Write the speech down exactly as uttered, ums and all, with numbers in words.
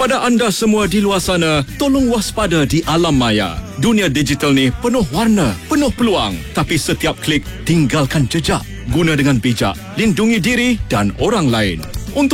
Kepada anda semua di luar sana, tolong waspada di alam maya. Dunia digital ni penuh warna, penuh peluang. Tapi setiap klik tinggalkan jejak. Guna dengan bijak, lindungi diri dan orang lain.